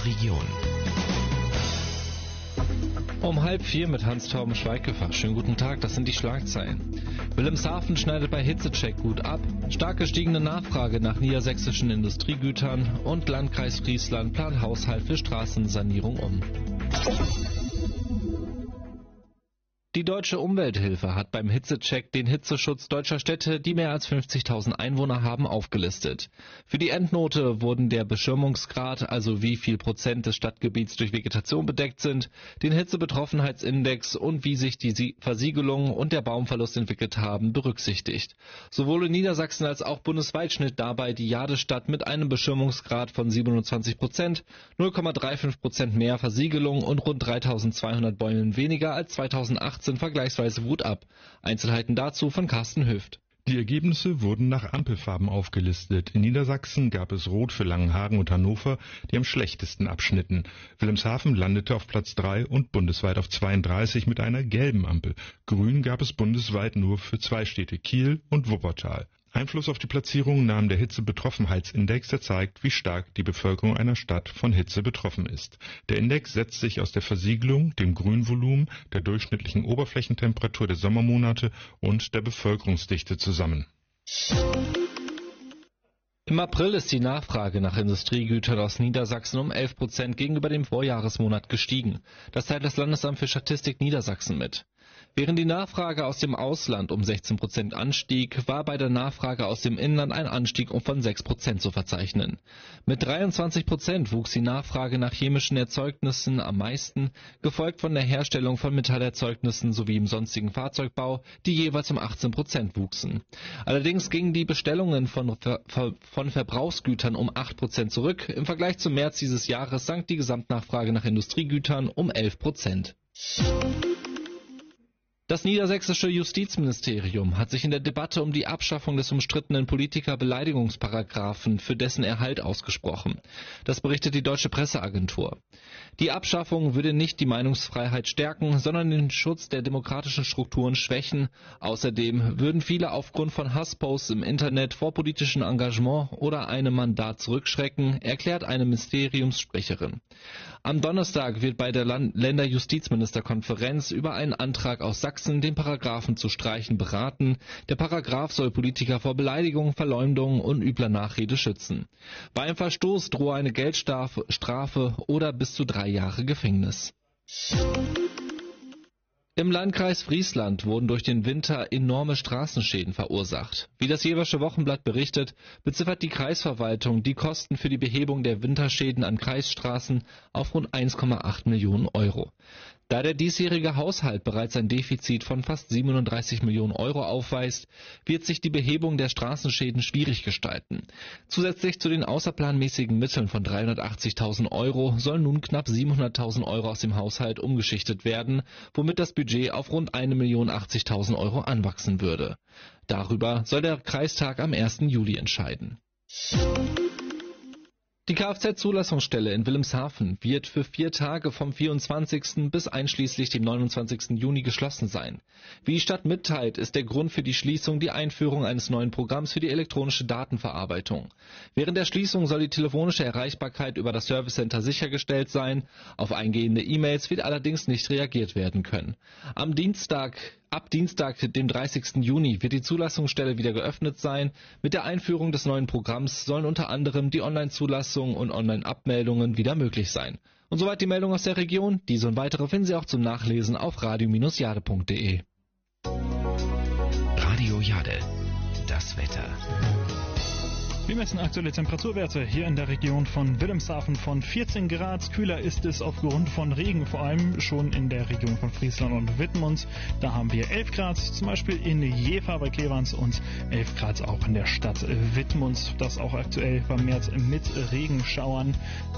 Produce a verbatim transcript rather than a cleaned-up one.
der Region. Um halb vier mit Hans-Torben Schweigefach. Schönen guten Tag, das sind die Schlagzeilen. Wilhelmshaven schneidet bei Hitzecheck gut ab. Stark gestiegene Nachfrage nach niedersächsischen Industriegütern und Landkreis Friesland plant Haushalt für Straßensanierung um. Die Deutsche Umwelthilfe hat beim Hitzecheck den Hitzeschutz deutscher Städte, die mehr als fünfzigtausend Einwohner haben, aufgelistet. Für die Endnote wurden der Beschirmungsgrad, also wie viel Prozent des Stadtgebiets durch Vegetation bedeckt sind, den Hitzebetroffenheitsindex und wie sich die Versiegelung und der Baumverlust entwickelt haben, berücksichtigt. Sowohl in Niedersachsen als auch bundesweit schnitt dabei die Jadestadt mit einem Beschirmungsgrad von siebenundzwanzig Prozent, null Komma fünfunddreißig Prozent mehr Versiegelung und rund dreitausendzweihundert Bäumen weniger als zweitausendachtzehn vergleichsweise gut ab. Einzelheiten dazu von Carsten Hüft. Die Ergebnisse wurden nach Ampelfarben aufgelistet. In Niedersachsen gab es Rot für Langenhagen und Hannover, die am schlechtesten abschnitten. Wilhelmshaven landete auf Platz drei und bundesweit auf zweiunddreißig mit einer gelben Ampel. Grün gab es bundesweit nur für zwei Städte, Kiel und Wuppertal. Einfluss auf die Platzierung nahm der Hitzebetroffenheitsindex, der zeigt, wie stark die Bevölkerung einer Stadt von Hitze betroffen ist. Der Index setzt sich aus der Versiegelung, dem Grünvolumen, der durchschnittlichen Oberflächentemperatur der Sommermonate und der Bevölkerungsdichte zusammen. Im April ist die Nachfrage nach Industriegütern aus Niedersachsen um elf Prozent gegenüber dem Vorjahresmonat gestiegen. Das teilt das Landesamt für Statistik Niedersachsen mit. Während die Nachfrage aus dem Ausland um sechzehn Prozent anstieg, war bei der Nachfrage aus dem Inland ein Anstieg von sechs Prozent zu verzeichnen. Mit dreiundzwanzig Prozent wuchs die Nachfrage nach chemischen Erzeugnissen am meisten, gefolgt von der Herstellung von Metallerzeugnissen sowie im sonstigen Fahrzeugbau, die jeweils um achtzehn Prozent wuchsen. Allerdings gingen die Bestellungen von, Ver von Verbrauchsgütern um acht Prozent zurück. Im Vergleich zum März dieses Jahres sank die Gesamtnachfrage nach Industriegütern um elf Prozent. Das niedersächsische Justizministerium hat sich in der Debatte um die Abschaffung des umstrittenen Politiker-Beleidigungsparagraphen für dessen Erhalt ausgesprochen. Das berichtet die Deutsche Presseagentur. Die Abschaffung würde nicht die Meinungsfreiheit stärken, sondern den Schutz der demokratischen Strukturen schwächen. Außerdem würden viele aufgrund von Hassposts im Internet vor politischem Engagement oder einem Mandat zurückschrecken, erklärt eine Ministeriumssprecherin. Am Donnerstag wird bei der Land- Länderjustizministerkonferenz über einen Antrag aus Sachsen, den Paragraphen zu streichen, beraten. Der Paragraph soll Politiker vor Beleidigung, Verleumdung und übler Nachrede schützen. Bei einem Verstoß drohe eine Geldstrafe Strafe oder bis zu drei Jahre Gefängnis. Im Landkreis Friesland wurden durch den Winter enorme Straßenschäden verursacht. Wie das Jeversche Wochenblatt berichtet, beziffert die Kreisverwaltung die Kosten für die Behebung der Winterschäden an Kreisstraßen auf rund eins Komma acht Millionen Euro. Da der diesjährige Haushalt bereits ein Defizit von fast siebenunddreißig Millionen Euro aufweist, wird sich die Behebung der Straßenschäden schwierig gestalten. Zusätzlich zu den außerplanmäßigen Mitteln von dreihundertachtzigtausend Euro sollen nun knapp siebenhunderttausend Euro aus dem Haushalt umgeschichtet werden, womit das Budget auf rund eine Million achtzigtausend Euro anwachsen würde. Darüber soll der Kreistag am ersten Juli entscheiden. Die Kfz-Zulassungsstelle in Wilhelmshaven wird für vier Tage vom vierundzwanzigsten bis einschließlich dem neunundzwanzigsten Juni geschlossen sein. Wie die Stadt mitteilt, ist der Grund für die Schließung die Einführung eines neuen Programms für die elektronische Datenverarbeitung. Während der Schließung soll die telefonische Erreichbarkeit über das Service Center sichergestellt sein. Auf eingehende E-Mails wird allerdings nicht reagiert werden können. Am Dienstag Ab Dienstag, dem dreißigsten Juni, wird die Zulassungsstelle wieder geöffnet sein. Mit der Einführung des neuen Programms sollen unter anderem die Online-Zulassung und Online-Abmeldungen wieder möglich sein. Und soweit die Meldung aus der Region. Diese und weitere finden Sie auch zum Nachlesen auf radio Bindestrich jade punkt de. Radio Jade, das Wetter. Wir messen aktuelle Temperaturwerte hier in der Region von Wilhelmshaven von vierzehn Grad. Kühler ist es aufgrund von Regen, vor allem schon in der Region von Friesland und Wittmund. Da haben wir elf Grad, zum Beispiel in Jever bei Klevans und elf Grad auch in der Stadt Wittmund. Das auch aktuell vermehrt mit Regenschauern.